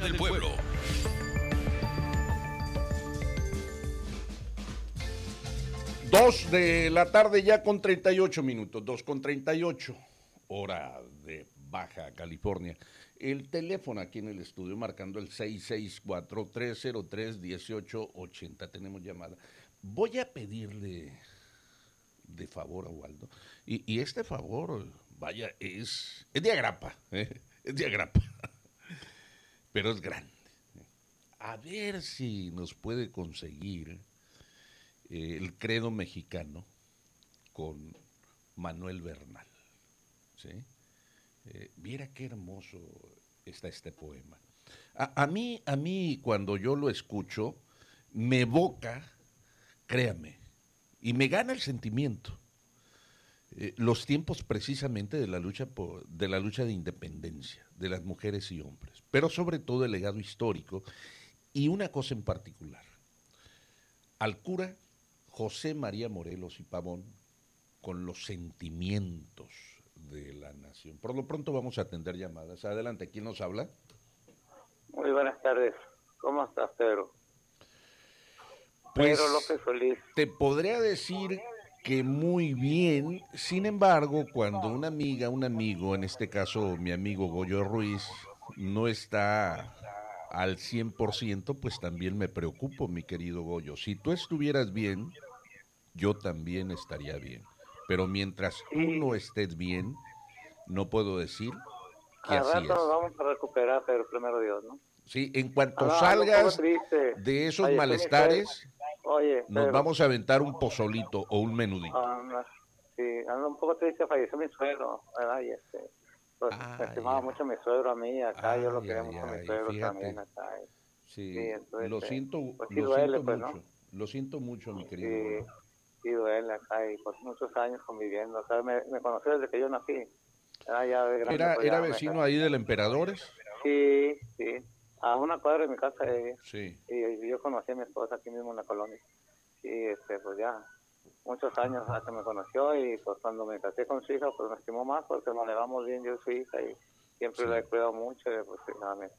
del pueblo. Dos de la tarde ya con 38 minutos, 2:38, hora de Baja California. El teléfono aquí en el estudio marcando el 664-303-1880. Tenemos llamada. Voy a pedirle de favor a Waldo. Y este favor, vaya, es de agrapa, es de agrapa, pero es grande. A ver si nos puede conseguir el credo mexicano con Manuel Bernal. ¿Sí? Viera qué hermoso está este poema. A mí, cuando yo lo escucho, me evoca, créame, y me gana el sentimiento. Los tiempos precisamente de la lucha de independencia de las mujeres y hombres, pero sobre todo el legado histórico y una cosa en particular. Al cura José María Morelos y Pavón con los sentimientos de la nación. Por lo pronto vamos a atender llamadas. Adelante, ¿quién nos habla? Muy buenas tardes. ¿Cómo estás, Pedro? Pues Pedro López Solís. te podría decir que muy bien, sin embargo, cuando una amiga, un amigo, en este caso mi amigo Goyo Ruiz, no está al 100%, pues también me preocupo, mi querido Goyo. Si tú estuvieras bien, yo también estaría bien. Pero mientras tú Sí, no estés bien, no puedo decir que al así rato nos es. vamos a recuperar, pero primero Dios, ¿no? Sí, en cuanto Ando un poco salgas triste. de esos Falleció mi suegro. malestares, Oye, nos Pedro. vamos a aventar un pozolito o un menudito. Sí, ando un poco triste. Falleció mi suegro, ¿verdad? Pues me Ay, estimaba mucho mi suegro a mí acá. Yo lo ay, quería ay, mucho a mi ay, suegro también fíjate, acá. Sí, sí, entonces, pues sí lo duele, siento pues, ¿no? mucho, mi querido Sí, Goyo. sí duele acá y pues muchos años conviviendo. Acá me conoció desde que yo nací. Ya de grande, pues Era ya vecino ahí del Emperadores? Sí, sí. A una cuadra de mi casa de ella. Sí. Y yo conocí a mi esposa aquí mismo en la colonia. Sí, pues ya muchos años hasta me conoció y pues cuando me casé con su hija, pues me estimó más porque nos llevamos bien yo y su hija y siempre la he Sí. cuidado mucho y pues